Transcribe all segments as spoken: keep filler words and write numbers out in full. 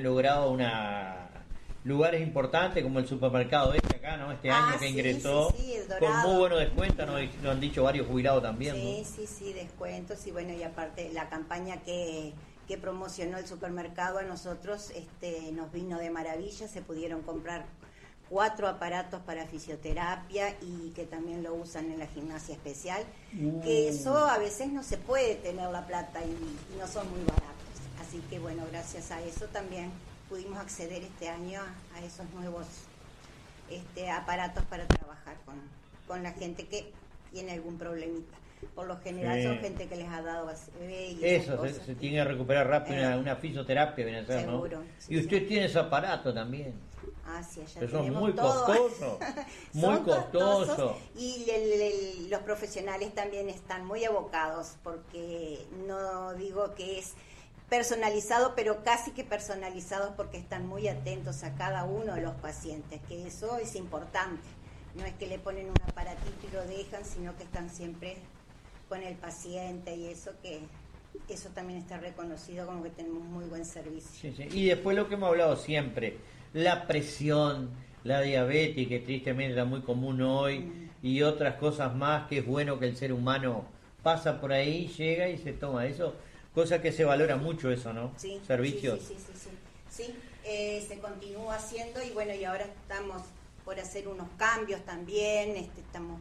logrado una lugares importantes como el supermercado este acá, ¿no? Este ah, año que sí, ingresó sí, sí, el con Dorado. muy buenos descuentos, ¿no? Lo han dicho varios jubilados también, Sí, ¿no? sí, sí, descuentos y bueno, y aparte la campaña que, que promocionó el supermercado a nosotros este, nos vino de maravilla, se pudieron comprar cuatro aparatos para fisioterapia y que también lo usan en la gimnasia especial, uh. que eso a veces no se puede tener la plata y, y no son muy baratos, así que bueno, gracias a eso también pudimos acceder este año a, a esos nuevos este, aparatos para trabajar con, con la gente que tiene algún problemita. Por lo general sí. son gente que les ha dado A C V y eso, se, se tiene que recuperar rápido, eh, una, una fisioterapia viene a ser, seguro, ¿no? Sí, y usted sí. tiene ese aparato también. Ah, sí, allá Pero son tenemos muy todo. costosos, muy costosos. costosos. Y el, el, los profesionales también están muy abocados, porque no digo que es personalizado, pero casi que personalizado, porque están muy atentos a cada uno de los pacientes, que eso es importante. No es que le ponen un aparatito y lo dejan, sino que están siempre con el paciente y eso que eso también está reconocido como que tenemos muy buen servicio. Sí, sí. Y después lo que hemos hablado siempre, la presión, la diabetes, que tristemente está muy común hoy, mm. y otras cosas más, que es bueno que el ser humano pasa por ahí, llega y se toma eso, cosa que se valora mucho eso, ¿no? Sí, servicios. Sí, sí, sí, sí, sí. sí eh, se continúa haciendo y bueno, y ahora estamos por hacer unos cambios también, este, estamos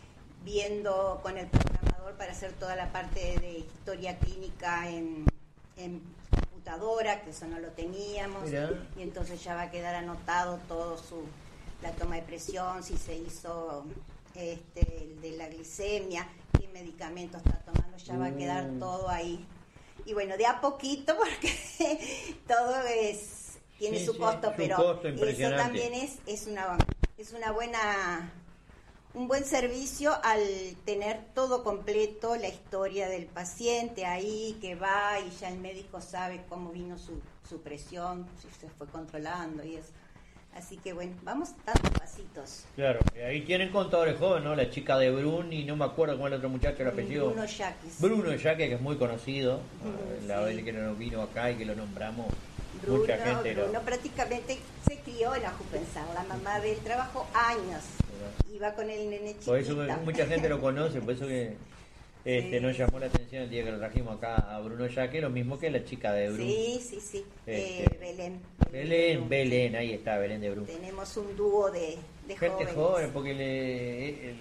viendo con el programador para hacer toda la parte de historia clínica en, en computadora, que eso no lo teníamos. Mirá. Y entonces ya va a quedar anotado todo su la toma de presión, si se hizo este el de la glicemia, qué medicamentos está tomando, ya va a quedar todo ahí. Y bueno, de a poquito, porque todo es tiene sí, su sí, costo, su pero costo eso también es es una es una buena un buen servicio al tener todo completo, la historia del paciente ahí que va y ya el médico sabe cómo vino su, su presión, si se fue controlando y eso. Así que bueno, vamos dando pasitos. Claro, ahí tienen contadores jóvenes, ¿no? La chica de Brun y no me acuerdo cuál es el otro muchacho, el apellido. Bruno Yaques. Bruno Yaques, que es muy conocido, Uh, la sí. vez que nos vino acá y que lo nombramos. Bruno, mucha gente Bruno lo... prácticamente se crió en Ajupensal, la mamá de él trabajó años, iba con el nene chiquito. Por eso mucha gente lo conoce, por eso que este, sí. nos llamó la atención el día que lo trajimos acá a Bruno Yaque, lo mismo que la chica de Brun. Sí, sí, sí, este, eh, Belén. Belén, Belén, ahí está, Belén de Brun. Tenemos un dúo de, de gente jóvenes. joven, porque le, el,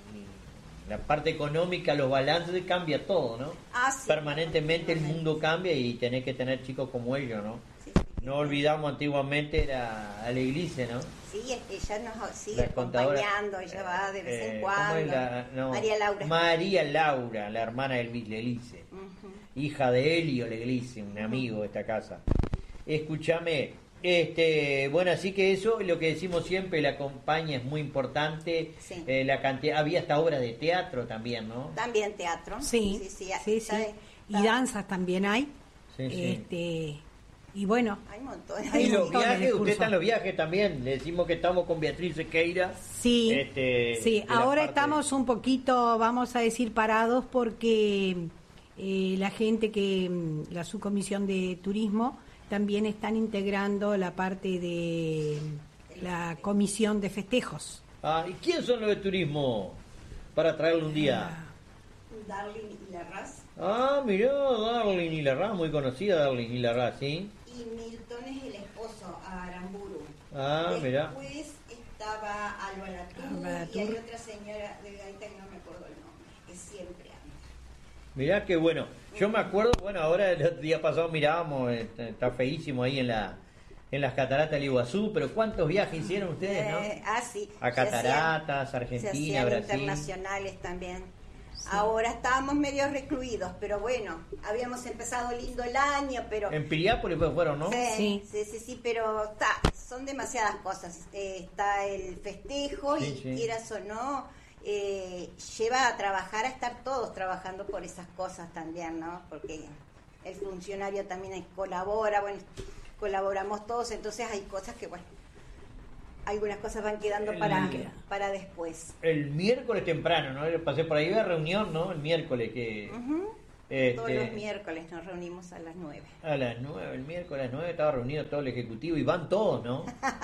la parte económica, los balances, cambia todo, ¿no? Ah, sí, permanentemente el mundo cambia y tenés que tener chicos como ellos, ¿no? Sí, sí, no olvidamos antiguamente era a la iglesia, ¿no? Sí, ella nos sigue acompañando, ella va de vez en eh, cuando. La, no, María Laura. María Laura, la hermana de Leglice, uh-huh. hija de Helio Leglice, un amigo de esta casa. Escúchame, este, bueno, así que eso es lo que decimos siempre, la compañía es muy importante, sí. eh, la cantidad, había hasta obras de teatro también, ¿no? También teatro. Sí, sí, sí. sí, sí. Y danzas también hay. Sí, sí. Este, y bueno, hay montones. Y los viajes, usted está en los viajes también, le decimos que estamos con Beatriz Sequeira. Sí, este, sí. ahora estamos un poquito, vamos a decir, parados porque eh, la gente que, la subcomisión de turismo, también están integrando la parte de la comisión de festejos. Ah, ¿y quién son los de turismo? Para traerle un día. Darling y Larraz. Ah, mirá, Darling y Larraz, muy conocida Darling y Larraz, ¿sí? Y Milton es el esposo, Aramburu. Ah, Después mirá. Después estaba Alba Latour y hay otra señora de Gaita que no me acuerdo el nombre, que siempre anda. Mirá que bueno, yo me acuerdo, bueno, ahora el día pasado mirábamos, está feísimo ahí en la en las cataratas del Iguazú, pero ¿cuántos viajes hicieron ustedes, no? Eh, ah, sí. A cataratas, se hacían, Argentina, se Brasil. Internacionales también. Sí. Ahora estábamos medio recluidos, pero bueno, habíamos empezado lindo el año, pero... En Piriápolis pues fueron, ¿no? Sí, sí, sí, sí, sí, pero está, son demasiadas cosas. Eh, está el festejo sí, y sí. quieras o no, eh, lleva a trabajar, a estar todos trabajando por esas cosas también, ¿no? Porque el funcionario también colabora, bueno, colaboramos todos, entonces hay cosas que, bueno, algunas cosas van quedando el, para, para después. El miércoles temprano, ¿no? Pasé por ahí a reunión, ¿no? El miércoles que... Uh-huh. Este, Todos los miércoles nos reunimos a las nueve. A las nueve, el miércoles a las nueve estaba reunido todo el ejecutivo y van todos, ¿no?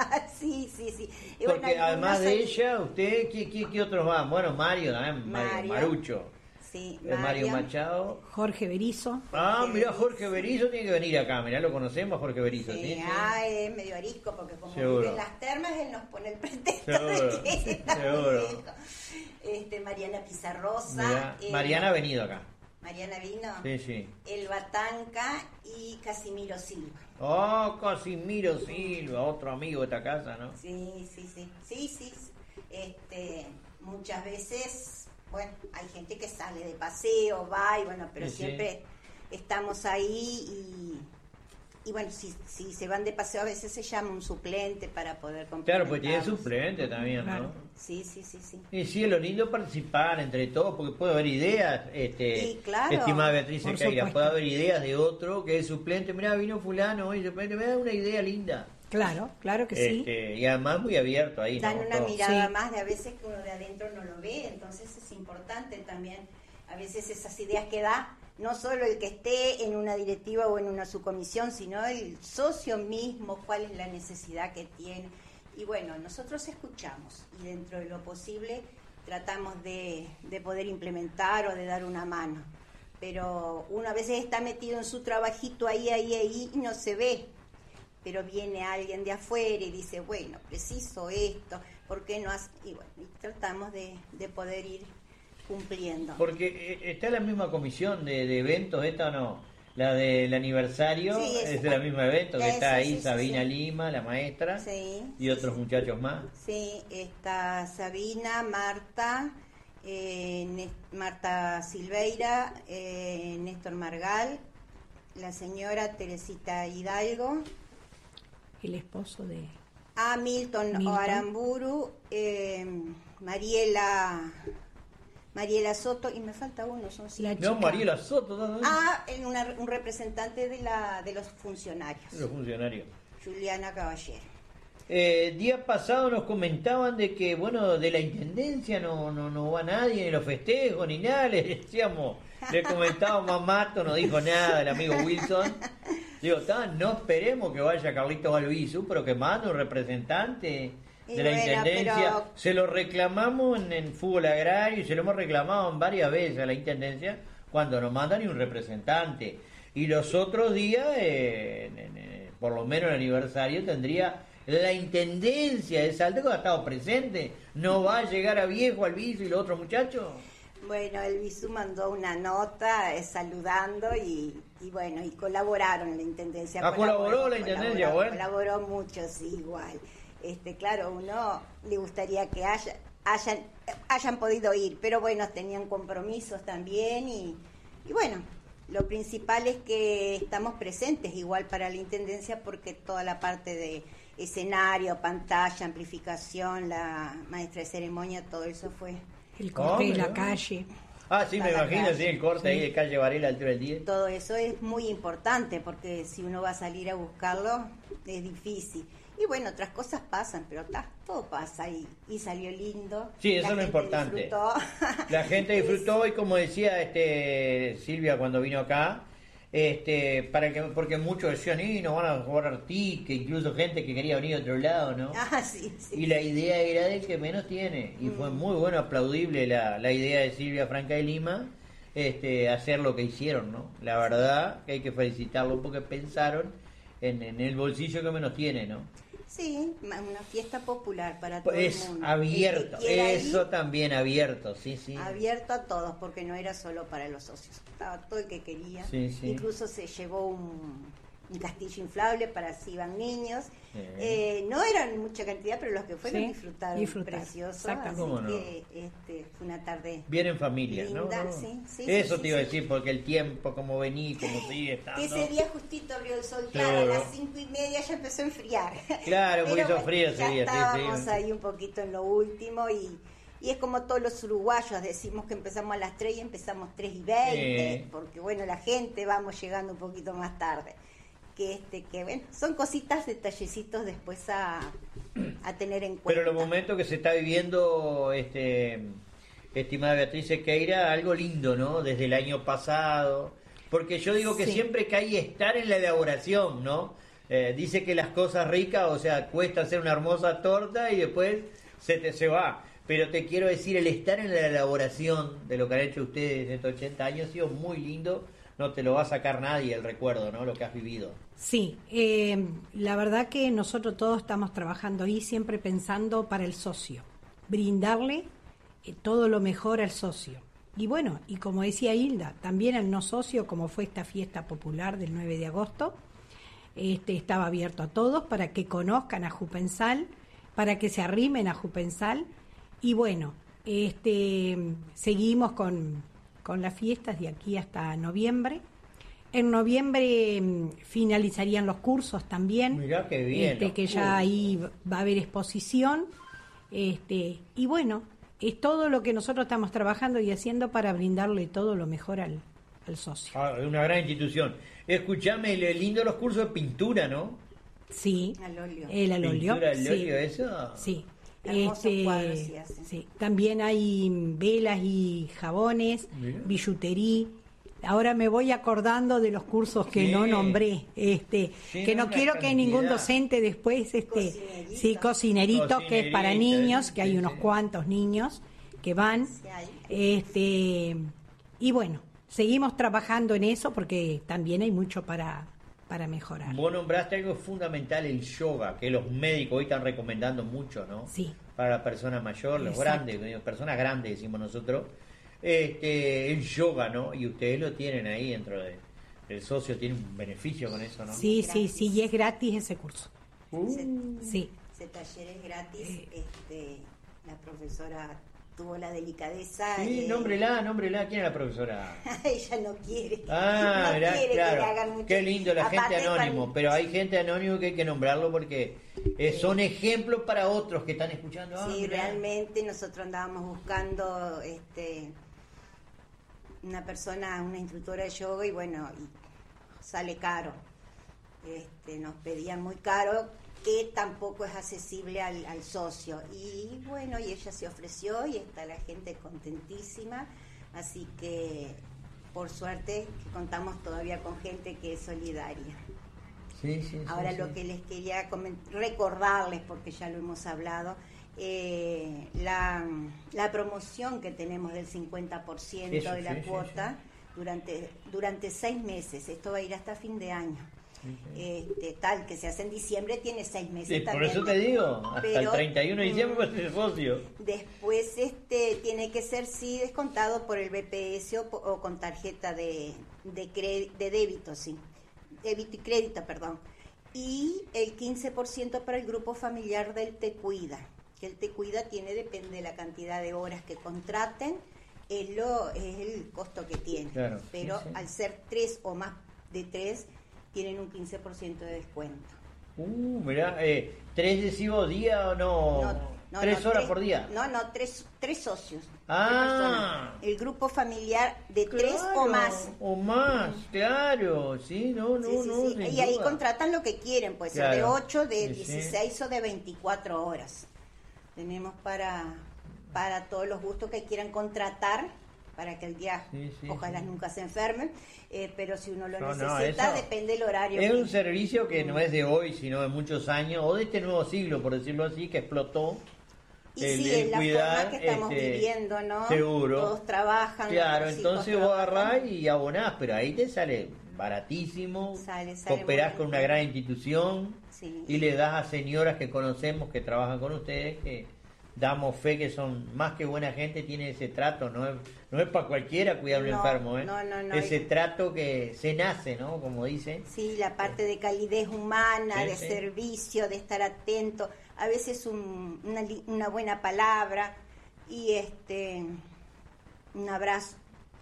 Sí, sí, sí. Y Porque bueno, además algunos de son- ella, usted, ¿qué, qué, qué otros van? Bueno, Mario también, Mario, Mario. Marucho, Sí, eh, Mario Mario. Machado. Jorge Berizo. Ah, Jorge mirá, Berizo. Jorge Berizo tiene que venir acá, mirá, lo conocemos, Jorge Berizo. Sí, ¿sí? Sí. ah, es medio arisco porque como Seguro. vive en las termas, él nos pone el pretexto Seguro, de que está muy seguro. lejos. Este, Mariana Pizarrosa. Mirá, eh, Mariana ha venido acá. Mariana vino. Sí, sí. El Batanca y Casimiro Silva. Oh, Casimiro Silva, otro amigo de esta casa, ¿no? Sí, sí, sí. Sí, sí. Este, muchas veces, bueno, hay gente que sale de paseo, va y bueno, pero Sí, sí. siempre estamos ahí y, y bueno, si, si se van de paseo a veces se llama un suplente para poder Claro, pues tiene complementarlos. suplente también, Claro. ¿no? Sí, sí, sí, sí. Y sí, es lo lindo participar entre todos, porque puede haber ideas, este, Sí, claro. estimada Beatriz Por Sequeira, supuesto. puede haber ideas de otro que es suplente, mirá, vino fulano, hoy suplente, me da una idea linda. Claro, claro que sí. Este, y además muy abierto ahí, ¿no? Dan una Todo. mirada Sí. más de a veces que uno de adentro no lo ve, entonces es importante también a veces esas ideas que da no solo el que esté en una directiva o en una subcomisión, sino el socio mismo, cuál es la necesidad que tiene. Y bueno, nosotros escuchamos y dentro de lo posible tratamos de, de poder implementar o de dar una mano. Pero uno a veces está metido en su trabajito ahí, ahí, ahí y no se ve. Pero viene alguien de afuera y dice, bueno, preciso esto, ¿por qué no hace? Y bueno, y tratamos de, de poder ir cumpliendo. Porque eh, está la misma comisión de, de eventos, esta o no, la del aniversario, Sí, es- es de la misma evento, que Eso, está ahí sí, sí, Sabina sí. Lima, la maestra, Sí, y otros muchachos más. sí, está Sabina, Marta, eh, Nes- Marta Silveira, eh, Néstor Margal, la señora Teresita Hidalgo, El esposo de... a Milton, Milton. Aramburu, eh, Mariela, Mariela Soto, y me falta uno, son cinco. La No, chica. Mariela Soto, ¿no? Ah, en una- un representante de la de los funcionarios, Los funcionarios. Juliana Caballero. Eh, día pasado nos comentaban de que, bueno, de la intendencia no, no, no va nadie, ni los festejos, ni nada, le decíamos, le comentábamos a Mato, no dijo nada el amigo Wilson. Digo, "Ta, no esperemos que vaya Carlitos Albizu, pero que mande un representante Y de la bueno, intendencia". pero- Se lo reclamamos en, en fútbol agrario y se lo hemos reclamado en varias veces a la intendencia cuando nos mandan ni un representante. Y los otros días, eh, en- en- en- por lo menos el aniversario, tendría la intendencia de Salta que ha estado presente. ¿No va a llegar a viejo Albizu y los otros muchachos? Bueno, el Bisú mandó una nota eh, saludando y, y bueno, y colaboraron en la intendencia. Ah, colaboró la colaboró, intendencia, colaboró, bueno. Colaboró mucho, sí, igual. Este, claro, uno le gustaría que haya, hayan, hayan podido ir, pero bueno, tenían compromisos también y, y bueno, lo principal es que estamos presentes igual para la intendencia porque toda la parte de escenario, pantalla, amplificación, la maestra de ceremonia, todo eso fue El corte de Oh, la mirá. calle. Ah, sí, me Para la imagino, calle. sí, el corte ahí Sí. de calle Varela, altura del diez. todo eso es muy importante porque si uno va a salir a buscarlo es difícil. Y bueno, otras cosas pasan, pero ta, todo pasa y, y salió lindo. Sí, eso La es lo gente importante. disfrutó. La gente disfrutó y como decía este Silvia cuando vino acá, este para que porque muchos decían, y nos van a cobrar ticket, incluso gente que quería venir de otro lado, ¿no? Ah, sí, sí. Y la idea era del que menos tiene. Y fue muy bueno, aplaudible la, la idea de Silvia Franca de Lima, este, hacer lo que hicieron, ¿no? La verdad que hay que felicitarlo porque pensaron en, en el bolsillo que menos tiene, ¿no? Sí, ma- una fiesta popular para todo Es el mundo. abierto, El que quiera eso ir, también abierto, sí, sí. abierto a todos, porque no era solo para los socios, estaba todo el que quería. Sí, sí. Incluso se llevó un, un castillo inflable para si iban niños. Sí. Eh, no eran mucha cantidad, pero los que fueron Sí, disfrutaron, disfrutaron, precioso. exactamente. Así ¿Cómo no? que este, fue una tarde Bien en familia, ¿no? linda, ¿no? sí, sí, Eso sí, te sí, iba a sí. decir, porque el tiempo, como vení, como sigue estando. que ese día justito abrió el sol, claro, Claro. a las cinco y media ya empezó a enfriar. Claro, porque Pero hizo bueno, frío ese ya día, sí, estábamos sí. ahí un poquito en lo último y, y es como todos los uruguayos, decimos que empezamos a las tres y empezamos tres y veinte, Sí. porque bueno, la gente vamos llegando un poquito más tarde. Que este, que bueno, son cositas, detallecitos después a, a tener en cuenta. Pero los momentos que se está viviendo este estimada Beatriz Sequeira, algo lindo, ¿no? Desde el año pasado, porque yo digo que Sí. siempre que hay que estar en la elaboración, ¿no? Eh, dice que las cosas ricas, o sea, cuesta hacer una hermosa torta y después se te se va. Pero te quiero decir, el estar en la elaboración de lo que han hecho ustedes en estos ochenta años ha sido muy lindo. No te lo va a sacar nadie el recuerdo, ¿no? Lo que has vivido. Sí, eh, la verdad que nosotros todos estamos trabajando ahí siempre pensando para el socio, brindarle eh, todo lo mejor al socio. Y bueno, y como decía Hilda, también al no socio, como fue esta fiesta popular del nueve de agosto, este, estaba abierto a todos para que conozcan a Jupensal, para que se arrimen a Jupensal. Y bueno, este, seguimos con, con las fiestas de aquí hasta noviembre. En noviembre mm, finalizarían los cursos también. Mirá qué bien. Este, que ya ahí va a haber exposición. Este, y bueno, es todo lo que nosotros estamos trabajando y haciendo para brindarle todo lo mejor al, al socio. Ah, es una gran institución. Escuchame, le- lindo los cursos de pintura, ¿no? Sí, Al óleo. el al óleo. Pintura al sí. óleo, eso. Sí. Hermosos cuadros sí hacen. sí. También hay velas y jabones, Mira. billutería. Ahora me voy acordando de los cursos que Sí. no nombré, este, Sí, que no una quiero que ningún cantidad. docente después, este, Cocinerito. sí, cocineritos, que es para Cocinerito, niños, que hay sí, unos sí. cuantos niños que van, Sí, hay. este, y bueno, seguimos trabajando en eso porque también hay mucho para, para mejorar. Vos nombraste algo fundamental, el yoga, que los médicos hoy están recomendando mucho, ¿no? Sí. Para la persona mayor, los Exacto. grandes, digo, personas grandes decimos nosotros, este, el yoga, ¿no? Y ustedes lo tienen ahí dentro de, el socio tiene un beneficio con eso, ¿no? Sí, sí, sí, y es gratis ese curso. Ese, Sí. ese taller es gratis. Eh. Este, la profesora tuvo la delicadeza. Sí, eh, nómbrela, nómbrela. ¿Quién es la profesora? Ella no quiere. Ah, no mirá, quiere que le hagan claro. mucho. Qué lindo la Aparte, gente anónimo, para- pero hay gente anónimo que hay que nombrarlo porque eh, son ejemplos para otros que están escuchando. Ah, Sí, mirá. realmente nosotros andábamos buscando este una persona, una instructora de yoga y bueno, y sale caro. Este, nos pedían muy caro, que tampoco es accesible al, al socio. Y bueno, y ella se ofreció y está la gente contentísima, así que por suerte que contamos todavía con gente que es solidaria. Sí, sí, sí, Ahora sí. lo que les quería coment- recordarles, porque ya lo hemos hablado, eh, la, la promoción que tenemos del cincuenta por ciento Eso, de la sí, sí, cuota durante durante seis meses. Esto va a ir hasta fin de año. Este, tal que se hace en diciembre, tiene seis meses Sí, por también. eso te digo, hasta el Pero, treinta y uno de diciembre mm, vas a ser socio. Después este tiene que ser sí descontado por el B P S o, po- o con tarjeta de, de, cre- de débito, sí. Débito y crédito, perdón. Y el quince por ciento para el grupo familiar del Te Cuida. Que el Te Cuida tiene, depende de la cantidad de horas que contraten, es, lo, es el costo que tiene. Claro, Pero sí, sí. al ser tres o más de tres, tienen un quince por ciento de descuento. Uh, mirá, eh, ¿tres decimos día o no? no, ¿Tres no, horas tres- por día? No, no, tres, tres socios. Ah. tres personas. El grupo familiar de tres Claro, o más. O más, claro, sí, no, no, Sí, sí, no. sí. sin Y ahí duda. contratan lo que quieren, puede ser de Claro. ocho, de Sí, sí. dieciséis o de veinticuatro horas. Tenemos para, para todos los gustos que quieran contratar, para que el día, Sí, sí, ojalá sí. nunca se enfermen, eh, pero si uno lo No, no, necesita, eso depende del horario. Es que- un servicio que no es de hoy, sino de muchos años, o de este nuevo siglo, por decirlo así, que explotó. Y el- sí, el es la cuidar, forma que estamos este, viviendo, ¿no? seguro. Todos trabajan. Claro, los hijos entonces vos trabajan. agarrás y abonás, pero ahí te sale baratísimo, Sale, sale cooperás muy con bien. una gran institución Sí. y le das a señoras que conocemos que trabajan con ustedes, que damos fe que son más que buena gente, tiene ese trato, no es, no es para cualquiera cuidar a un No, enfermo, ¿eh? no, no, no, ese y- trato que se nace, ¿no? Como dicen. Sí, la parte de calidez humana, Sí, de sí. servicio, de estar atento, a veces un- una, li- una buena palabra y este un abrazo.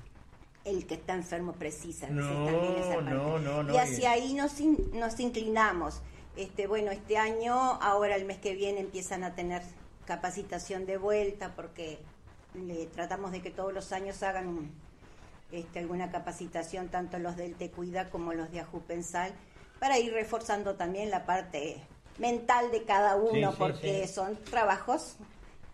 El que está enfermo precisa, a veces No, también esa parte. no, no, no, Y hacia y- ahí nos, in- nos inclinamos. Este, bueno, este año, ahora el mes que viene empiezan a tener capacitación de vuelta porque le tratamos de que todos los años hagan un, este, alguna capacitación, tanto los del Te Cuida como los de Ajupensal, para ir reforzando también la parte mental de cada uno, Sí, sí, porque sí. son trabajos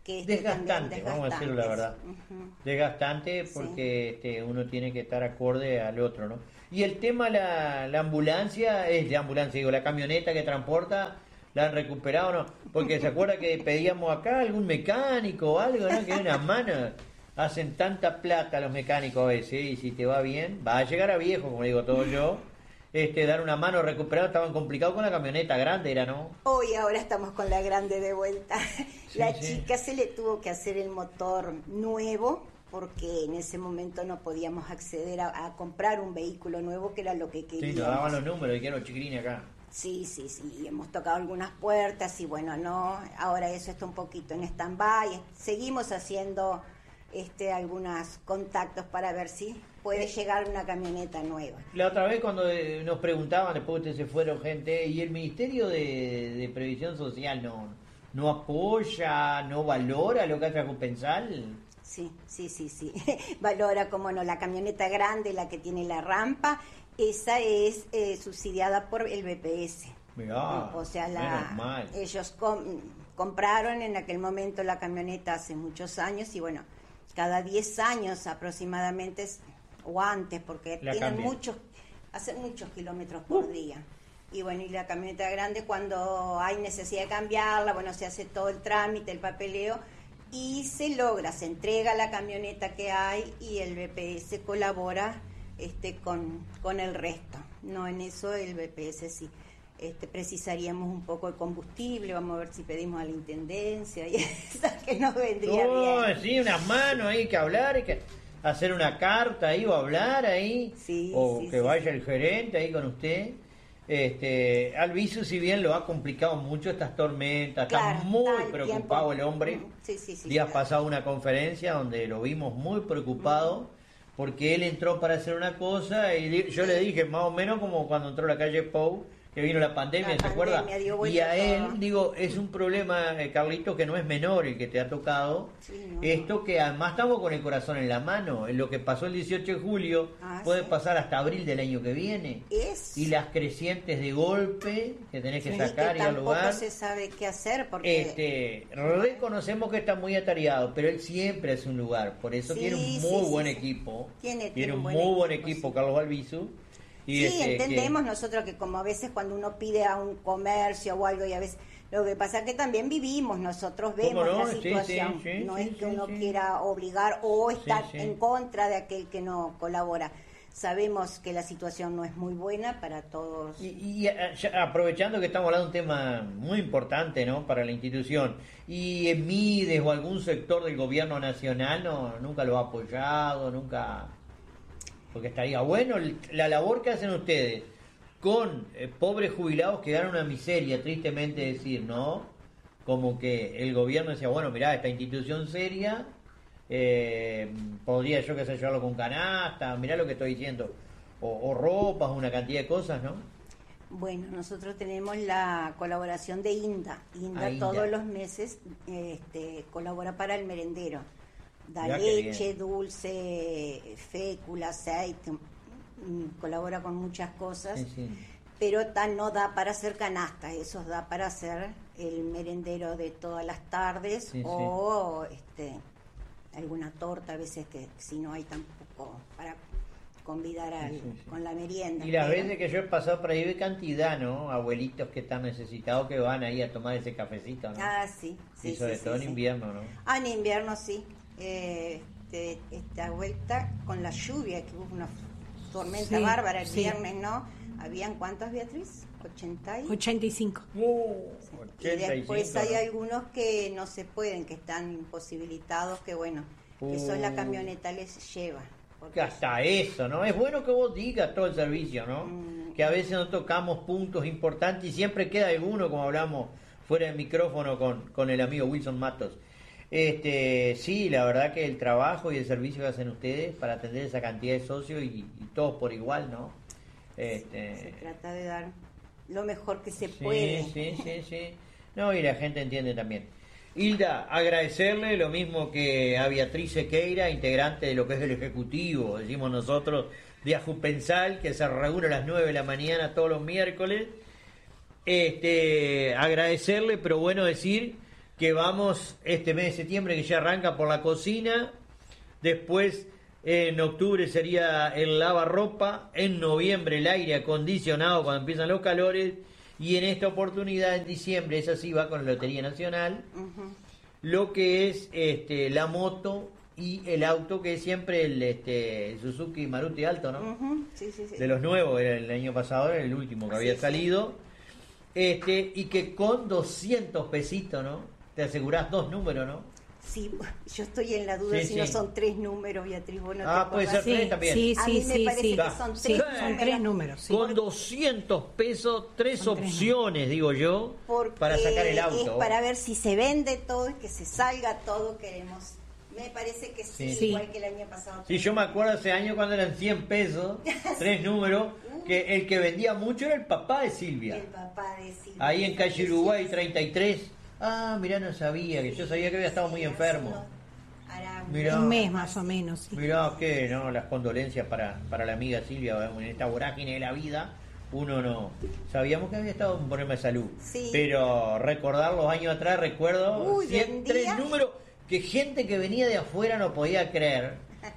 que este desgastante, vamos a decirlo la verdad. Uh-huh. Desgastante porque sí. este, uno tiene que estar acorde al otro, ¿no? Y el tema, la, la ambulancia, es de ambulancia, digo, la camioneta que transporta, ¿la han recuperado o no? Porque se acuerda que pedíamos acá algún mecánico o algo, ¿no? Que hay unas manos, hacen tanta plata los mecánicos a veces, y si te va bien, va a llegar a viejo, como digo todo yo. Este, dar una mano recuperado, estaban complicados con la camioneta grande, era, ¿no? Hoy ahora estamos con la grande de vuelta. Sí, la sí. chica se le tuvo que hacer el motor nuevo porque en ese momento no podíamos acceder a, a comprar un vehículo nuevo, que era lo que queríamos. Sí, nos daban los números y quiero chiquilines acá. Sí, sí, sí, y hemos tocado algunas puertas y bueno, no, ahora eso está un poquito en stand-by. Seguimos haciendo este algunos contactos para ver si puede llegar una camioneta nueva. La otra vez cuando eh, nos preguntaban, después ustedes se fueron, gente, y el Ministerio de, de Previsión Social no no apoya, no valora lo que hace Compensal. Sí, sí, sí, sí. Valora, como no, la camioneta grande, la que tiene la rampa, esa es eh, subsidiada por el B P S. Mirá, o sea, la, menos mal. ellos com, compraron en aquel momento la camioneta hace muchos años y bueno, cada diez años aproximadamente, o antes, porque La tienen cambian. muchos, hacen muchos kilómetros por Uh. día. Y bueno, y la camioneta grande, cuando hay necesidad de cambiarla, bueno, se hace todo el trámite, el papeleo, y se logra, se entrega la camioneta que hay y el B P S colabora este con, con el resto. No, en eso el B P S sí. Este, precisaríamos un poco de combustible, vamos a ver si pedimos a la intendencia y eso que nos vendría Oh, bien. sí, unas manos, hay que hablar, hay que hacer una carta ahí o hablar ahí, Sí, o sí, que sí, vaya sí. el gerente ahí con usted. Este, Alviso, si bien lo ha complicado mucho estas tormentas, Claro, está muy está el preocupado tiempo. el hombre. Mm, sí, sí, sí, Días claro. pasado una conferencia donde lo vimos muy preocupado porque él entró para hacer una cosa y di- yo le dije más o menos como cuando entró a la calle Pou, que vino la pandemia, La ¿se acuerda? pandemia dio vuelta Y a él, todo. digo, es un problema, eh, Carlito, que no es menor el que te ha tocado. Sí, no, Esto que además estamos con el corazón en la mano. En lo que pasó el dieciocho de julio Ah, puede sí. pasar hasta abril del año que viene. Es, Y las crecientes de golpe que tenés que y sacar que y al tampoco lugar. se sabe qué hacer porque Este, reconocemos que está muy atareado, pero él siempre es un lugar. Por eso Sí, tiene un sí, muy sí, buen sí. equipo. Tiene- Tiene tiene un un muy buen buen equipo, equipo, sí. Carlos Albizu. Y sí, este, entendemos que- nosotros que como a veces cuando uno pide a un comercio o algo y a veces lo que pasa es que también vivimos, nosotros ¿Cómo vemos no? la Sí, situación, sí, sí, no sí, es que sí, uno sí. quiera obligar o estar sí. en contra de aquel que no colabora. Sabemos que la situación no es muy buena para todos. Y, y, eh, ya aprovechando que estamos hablando de un tema muy importante, ¿no?, para la institución, y en Mides o algún sector del gobierno nacional no nunca lo ha apoyado, nunca, porque estaría bueno el- la labor que hacen ustedes con eh, pobres jubilados que ganan una miseria, tristemente decir, ¿no? Como que el gobierno decía, bueno, mirá, esta institución seria, eh, podría yo que sé llevarlo con canasta, mirá lo que estoy diciendo, o, o ropas, una cantidad de cosas, ¿no? Bueno, nosotros tenemos la colaboración de INDA. INDA, Ah, INDA. todos los meses este, colabora para el merendero. Da Mirá qué leche, bien. dulce, fécula, aceite, mm, colabora con muchas cosas, Sí, sí. pero ta- no da para hacer canasta, eso da para hacer el merendero de todas las tardes Sí, sí. o este, alguna torta, a veces que si no hay tampoco para convidar al, Sí, sí, sí. con la merienda. Y las pero- veces que yo he pasado por ahí ve cantidad, ¿no? Abuelitos que están necesitados que van ahí a tomar ese cafecito, ¿no? Ah, sí, sí, y sobre sí, todo sí, en sí. invierno, ¿no? Ah, en invierno sí. Eh, este, esta vuelta con la lluvia, que hubo una tormenta Sí, bárbara el sí. viernes, ¿no? ¿Habían cuántos, Beatriz? ochenta y... ochenta y cinco. Y después ochenta y cinco, hay ¿no? algunos que no se pueden, que están imposibilitados, que bueno, que eso la Uh. camioneta les lleva. porque- Que hasta eso, ¿no? Es bueno que vos digas todo el servicio, ¿no? Mm. Que a veces no tocamos puntos importantes y siempre queda alguno, como hablamos fuera del micrófono con, con el amigo Wilson Matos. Este, sí, la verdad que el trabajo y el servicio que hacen ustedes para atender esa cantidad de socios y, y todos por igual, ¿no? Este, Se trata de dar lo mejor que se sí, puede. sí, sí, sí. No, y la gente entiende también. Hilda, agradecerle lo mismo que a Beatriz Sequeira, integrante de lo que es el Ejecutivo, decimos nosotros, de Ajupensal, que se reúne a las nueve de la mañana todos los miércoles. Este, agradecerle, pero bueno decir que vamos este mes de septiembre, que ya arranca por la cocina, después en octubre sería el lavarropa, en noviembre el aire acondicionado cuando empiezan los calores, y en esta oportunidad en diciembre, esa sí va con la Lotería Nacional, uh-huh. lo que es este la moto y el auto, que es siempre el este Suzuki Maruti Alto, ¿no? Uh-huh. Sí, sí, sí. De los nuevos, era el año pasado, era el último que había sí, salido, sí. este y que con doscientos pesitos, ¿no? Te asegurás dos números, ¿no? Sí, yo estoy en la duda sí, si sí. no son tres números, Beatriz, vos no te Ah, puede ser sí, tres también. Sí, a sí, mí me sí, parece sí. que son tres, sí, números. Son tres números. Sí. Con doscientos pesos, tres Son tres opciones, digo yo, Porque para sacar el auto. es para ver si se vende todo y que se salga todo, queremos. Me parece que sí, sí. igual que el año pasado. Sí, yo me acuerdo ese año cuando eran cien pesos, tres números, que el que vendía mucho era el papá de Silvia. El papá de Silvia. Ahí en calle Uruguay treinta y tres. Ah, mirá, no sabía, que yo sabía que había estado muy enfermo. Mirá, un mes más o menos. Sí. Mirá, que no, las condolencias para, para la amiga Silvia en esta vorágine de la vida. Uno no. Sabíamos que había estado un problema de salud. Sí. Pero recordar los años atrás, recuerdo, Uy, cien, tres números, que gente que venía de afuera no podía creer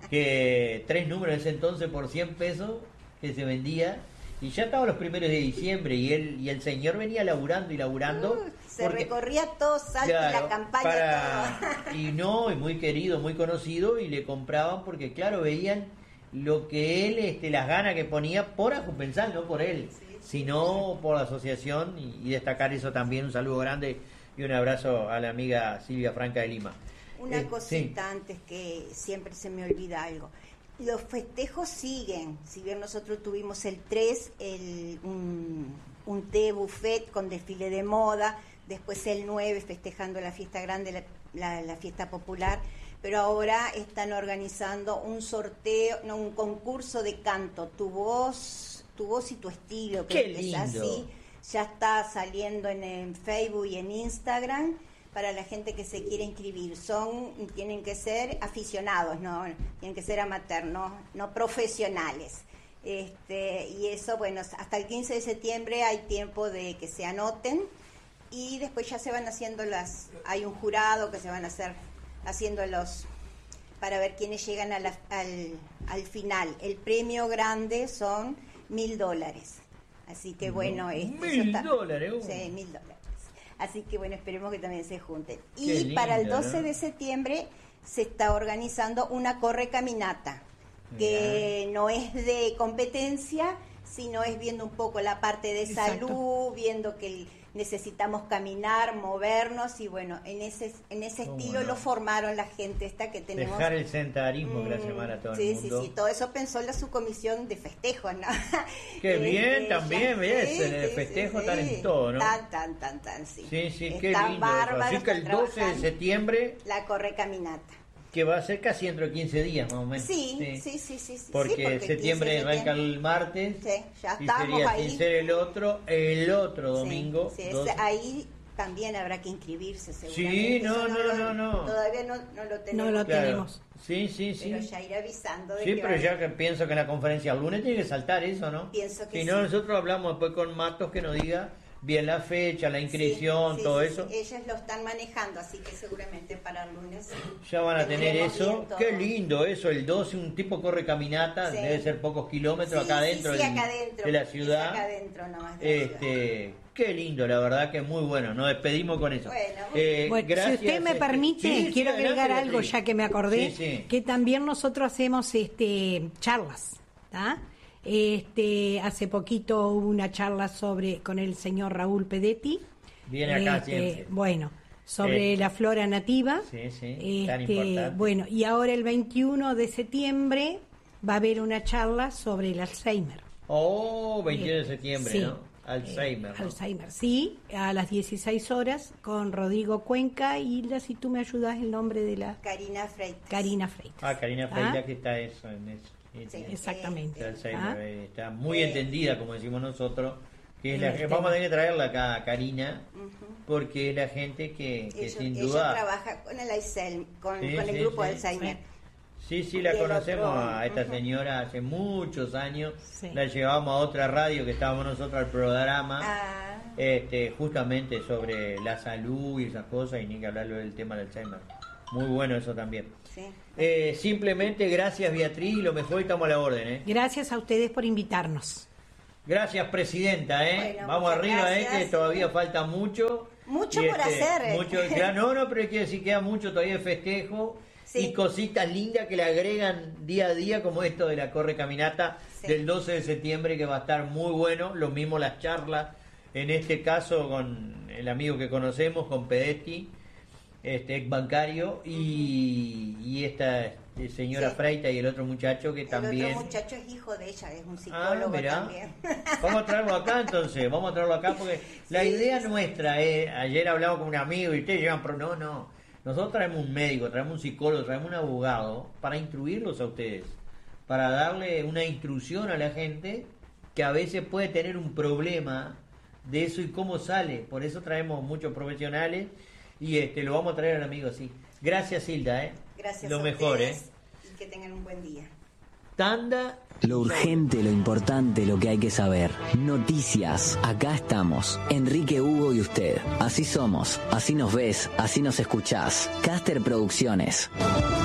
que tres números en ese entonces por cien pesos que se vendía. Y ya estaban los primeros de diciembre y él y el señor venía laburando y laburando. Uh, se porque, recorría todo Salta, claro, la campaña. Para, todo. Y no, y muy querido, muy conocido, y le compraban porque, claro, veían lo que él, este, las ganas que ponía por Ajuspensal, no por él, sí, sino sí. por la asociación, y, y destacar eso también. Un saludo grande y un abrazo a la amiga Silvia Franca de Lima. Una eh, cosita sí. antes, que siempre se me olvida algo. Los festejos siguen, si bien nosotros tuvimos el tres, el, un, un té buffet con desfile de moda, después el nueve festejando la fiesta grande, la, la, la fiesta popular, pero ahora están organizando un sorteo, no, un concurso de canto, tu voz, tu voz y tu estilo, creo Qué que lindo. es así, ya está saliendo en, en Facebook y en Instagram. Para la gente que se quiere inscribir, son tienen que ser aficionados, no tienen que ser amateurs, no, no profesionales. Este, y eso, bueno, hasta el quince de septiembre hay tiempo de que se anoten, y después ya se van haciendo las, hay un jurado que se van a hacer haciendo los, para ver quiénes llegan a la, al, al final. El premio grande son mil dólares, así que bueno, este, mil dólares, uh. sí, mil dólares. Así que bueno, esperemos que también se junten. Qué y lindo, para el doce ¿no? de septiembre se está organizando una corre caminata, que yeah. no es de competencia, sino es viendo un poco la parte de Exacto. salud, viendo que necesitamos caminar, movernos, y bueno, en ese en ese estilo no? lo formaron la gente esta que tenemos. Dejar el sedentarismo, mm, que la llamar a todo sí, el mundo. Sí, sí, todo eso pensó la subcomisión de festejos, ¿no? Qué bien, este, también, ves, sí, en el sí, festejo sí, están en todo, ¿no? Tan, tan, tan, tan, sí. Sí, sí, qué Está lindo. bárbaro, Así que el está doce de trabajando. septiembre, La corre caminata. que va a ser casi dentro de quince días más o menos. Sí, sí, sí, sí. sí, sí porque, porque septiembre quince de arranca septiembre. el martes, Sí, ya y estamos sería ahí. sin ser el otro, el otro Sí, domingo. sí, ese- doce. ahí también habrá que inscribirse seguramente. Sí, no, Eso no, lo- no, no. Todavía no, no lo tenemos. No lo Claro. tenemos. Sí, sí, sí. Pero ya iré avisando de Sí, que pero va- ya que pienso que en la conferencia el lunes tiene que saltar eso, ¿no? Pienso que si no, sí. nosotros hablamos después con Matos que nos diga bien la fecha, la inscripción, Sí, sí, todo sí, eso. sí. Ellas lo están manejando, así que seguramente para el lunes Ya van a tener tendremos eso. bien todo. Qué lindo eso, el doce, un tipo corre caminata, Sí. debe ser pocos kilómetros Sí, acá sí, adentro, sí, del- acá adentro. de la Es ciudad. acá adentro nomás de la ciudad. Este, qué lindo, la verdad que muy bueno. Nos despedimos con eso. Bueno. Eh, Bueno, gracias, si usted me este- permite, Sí, sí, quiero adelante, agregar algo, Beatriz. ya que me acordé, Sí, sí. que también nosotros hacemos este charlas, ¿tá? Este, hace poquito hubo una charla sobre con el señor Raúl Pedetti. Viene acá Este, siempre. Bueno, sobre Sí. la flora nativa. Sí, sí, tan Este, importante. bueno, y ahora el veintiuno de septiembre va a haber una charla sobre el Alzheimer. Oh, veintiuno de septiembre, Sí. ¿no? Alzheimer. Eh, ¿no? Alzheimer, sí, a las dieciséis horas con Rodrigo Cuenca y la, si tú me ayudas el nombre de la Karina Freitas. Karina Freitas. Ah, Karina ¿Ah? Freitas, que está eso, en eso. Sí, Sí. sí. Exactamente. El Alzheimer, ¿Ah? eh, está muy Eh, entendida, como decimos nosotros. Que es la, Este. vamos a tener que traerla acá a Karina, Ujú. porque es la gente que, que Ellos- sin ella duda... trabaja con el Alzheimer, con, Sí, con el sí, grupo sí. Alzheimer. Sí, sí, la Y el conocemos otro, a esta ujú. señora hace muchos años. Sí. La llevamos a otra radio que estábamos nosotros al programa. Ah. este, justamente sobre la salud y esas cosas, y ni que hablarlo del tema del Alzheimer. Muy bueno eso también. Sí. Eh, simplemente gracias, Beatriz, y lo mejor, estamos a la orden. ¿eh? Gracias a ustedes por invitarnos. Gracias, presidenta. ¿eh? Bueno, Vamos arriba, ¿eh? gracias. que todavía falta mucho. Mucho Y, por este, hacer. Mucho, claro, no, no, pero quiero decir, queda mucho todavía de festejo. Sí. Y cositas lindas que le agregan día a día, como esto de la Corre Caminata Sí. del doce de septiembre, que va a estar muy bueno. Lo mismo las charlas, en este caso con el amigo que conocemos, con Pedetti, este ex bancario, y, y esta eh, señora Sí. Freita y el otro muchacho que El también... otro muchacho es hijo de ella, es un Ah, psicólogo mirá. también. Vamos a traerlo acá entonces, vamos a traerlo acá porque la Sí, idea sí. nuestra es, ayer hablaba con un amigo y ustedes llevan, pero no, no, nosotros traemos un médico, traemos un psicólogo, traemos un abogado para instruirlos a ustedes, para darle una instrucción a la gente que a veces puede tener un problema de eso y cómo sale, por eso traemos muchos profesionales y este lo vamos a traer al amigo así. Gracias, Hilda, ¿eh? Gracias Lo a mejor, ¿eh? ustedes y que tengan un buen día. Tanda. Lo urgente, lo importante, lo que hay que saber. Noticias. Acá estamos. Enrique, Hugo y usted. Así somos. Así nos ves. Así nos escuchás. Caster Producciones.